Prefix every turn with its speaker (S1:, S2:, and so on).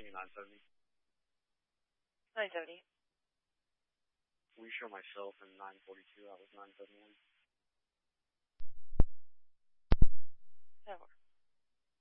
S1: calling you 970.
S2: 970.
S1: Will you show myself in 942? I was 971.